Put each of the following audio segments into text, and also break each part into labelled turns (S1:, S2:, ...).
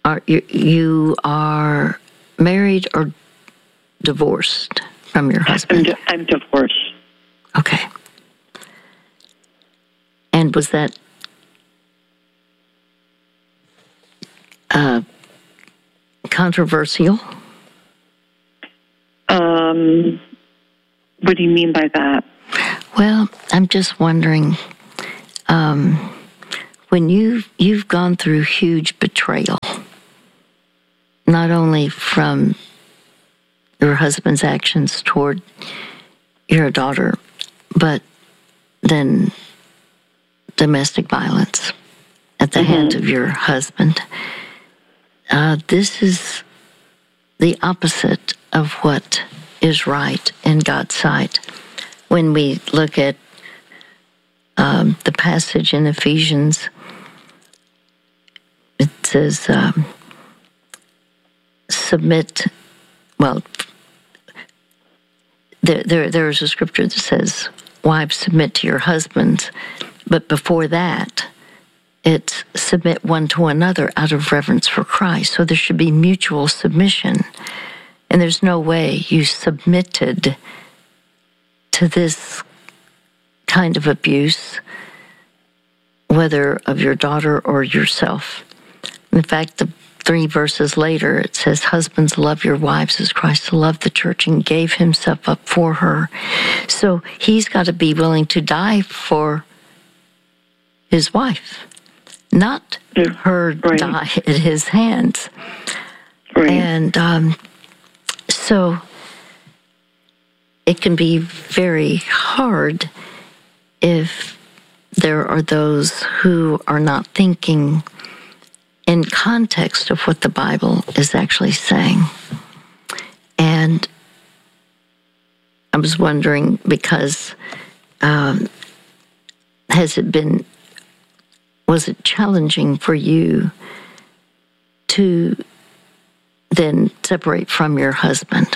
S1: you are married or divorced from your husband?
S2: I'm divorced.
S1: Okay. And was that controversial?
S2: What do you mean by that?
S1: Well, I'm just wondering, when you've gone through huge betrayal, not only from your husband's actions toward your daughter, but then domestic violence at the hands of your husband. This is the opposite of what is right in God's sight. When we look at the passage in Ephesians, it says, submit, well, there's a scripture that says, wives, submit to your husbands. But before that, it's submit one to another out of reverence for Christ. So there should be mutual submission. And there's no way you submitted to this kind of abuse, whether of your daughter or yourself. In fact, the 3 verses later, it says, husbands, love your wives as Christ loved the church and gave himself up for her. So he's got to be willing to die for his wife, not her die at his hands.
S2: Right.
S1: And so it can be very hard if there are those who are not thinking in context of what the Bible is actually saying. And I was wondering, because was it challenging for you to then separate from your husband?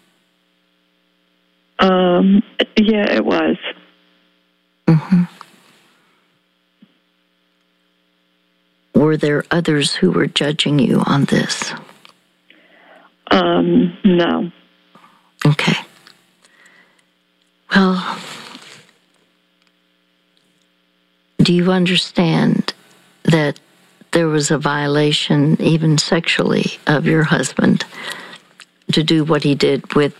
S2: Yeah, it was.
S1: Mm-hmm. Were there others who were judging you on this?
S2: No.
S1: Okay. Well, do you understand that there was a violation, even sexually, of your husband to do what he did with,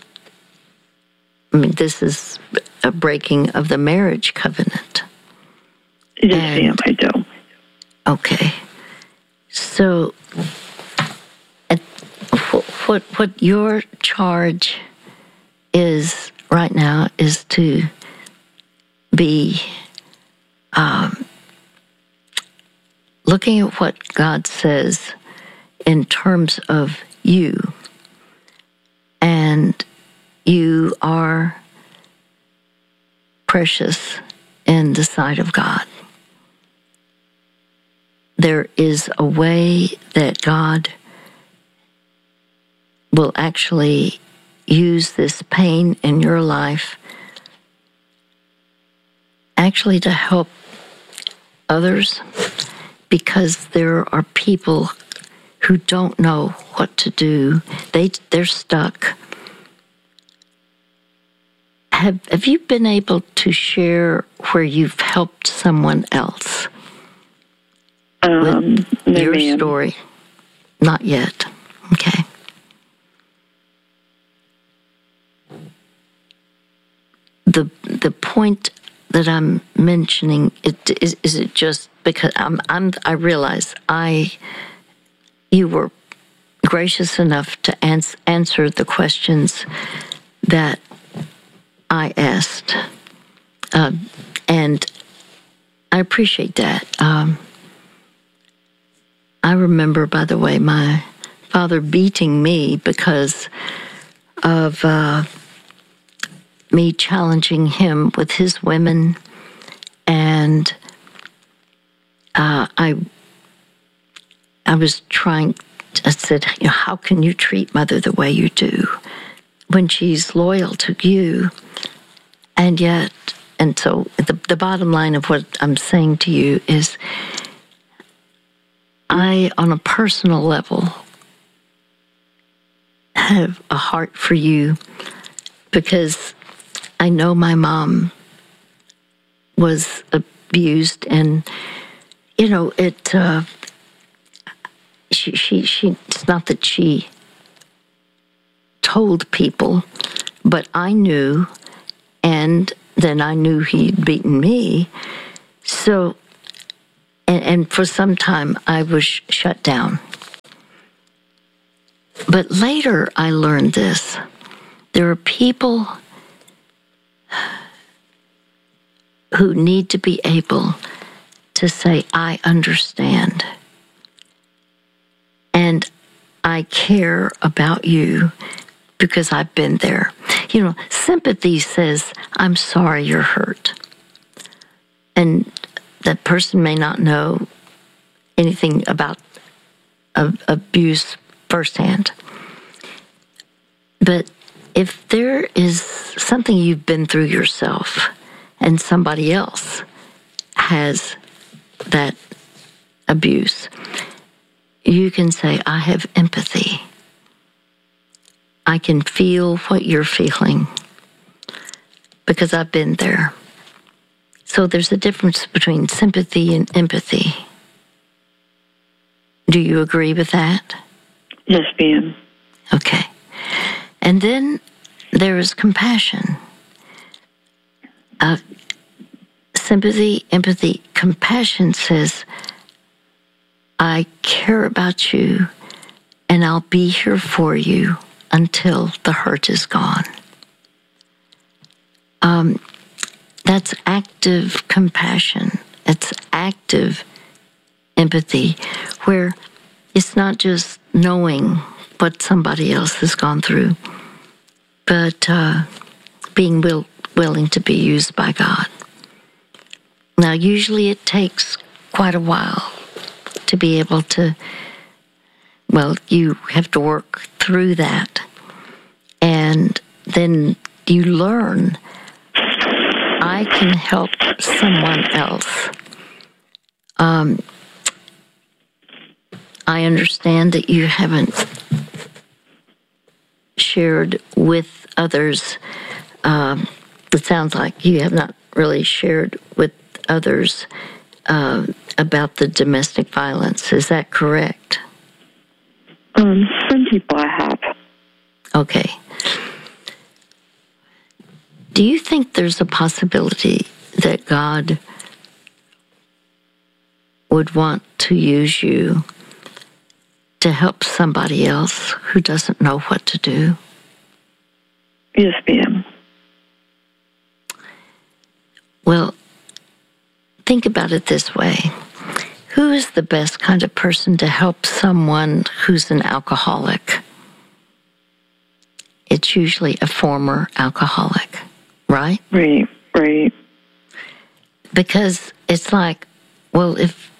S1: this is a breaking of the marriage covenant.
S2: Yes, ma'am, I do.
S1: Okay. So, what your charge is right now is to be looking at what God says in terms of you. And you are precious in the sight of God. There is a way that God will actually use this pain in your life actually to help others, because there are people who don't know what to do. They're stuck. Have you been able to share where you've helped someone else with your story? Not yet. Okay. The point that I'm mentioning, is it just because I realize you were gracious enough to answer the questions that I asked, and I appreciate that. I remember, by the way, my father beating me because of me challenging him with his women, and I was trying. I said, how can you treat Mother the way you do when she's loyal to you? And so the bottom line of what I'm saying to you is, I, on a personal level, have a heart for you because I know my mom was abused, and it's not that she told people, but I knew, and then I knew he'd beaten me. So, and for some time I was shut down. But later I learned this. There are people who need to be able to say, I understand. And I care about you because I've been there. Sympathy says, I'm sorry you're hurt. And that person may not know anything about abuse firsthand. But if there is something you've been through yourself and somebody else has that abuse, you can say, I have empathy. I can feel what you're feeling because I've been there. So there's a difference between sympathy and empathy. Do you agree with that?
S2: Yes, ma'am.
S1: Okay. And then there is compassion. Sympathy, empathy, compassion says, I care about you and I'll be here for you until the hurt is gone. That's active compassion. It's active empathy, where it's not just knowing what somebody else has gone through, but being willing to be used by God. Now, usually it takes quite a while to be able to, you have to work through that. And then you learn, I can help someone else. I understand that you haven't shared with others. It sounds like you have not really shared with others about the domestic violence. Is that correct?
S2: Some people I have.
S1: Okay. Do you think there's a possibility that God would want to use you to help somebody else who doesn't know what to do?
S2: Yes, ma'am.
S1: Well, think about it this way. Who is the best kind of person to help someone who's an alcoholic? It's usually a former alcoholic, right?
S2: Right.
S1: Because it's like, if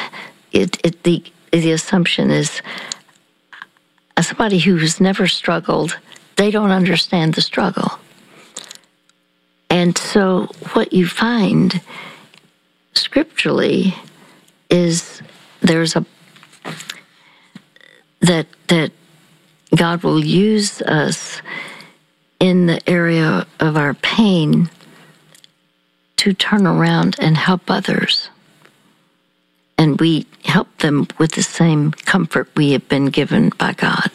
S1: the assumption is somebody who's never struggled, they don't understand the struggle. And so what you find scripturally is that God will use us in the area of our pain to turn around and help others. And we help them with the same comfort we have been given by God.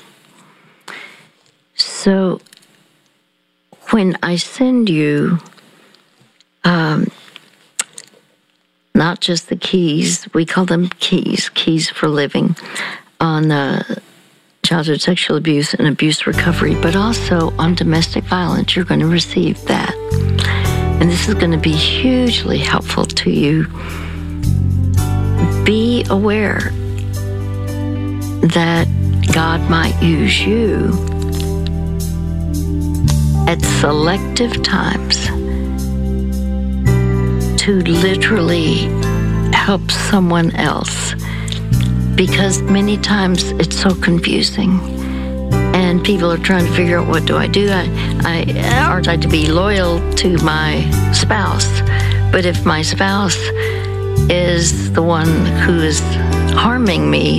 S1: So when I send you not just the keys, we call them keys for living, on childhood sexual abuse and abuse recovery, but also on domestic violence, you're going to receive that. And this is going to be hugely helpful to you. Be aware that God might use you at selective times to literally help someone else, because many times it's so confusing and people are trying to figure out, what do? Aren't I to be loyal to my spouse? But if my spouse is the one who is harming me,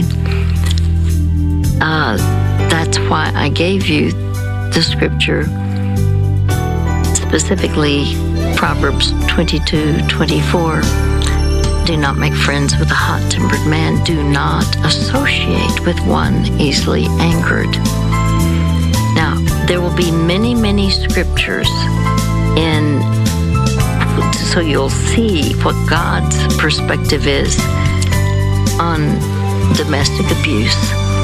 S1: that's why I gave you the scripture, specifically Proverbs 22:24. Do not make friends with a hot-tempered man. Do not associate with one easily angered. Now, there will be many, many scriptures so you'll see what God's perspective is on domestic abuse.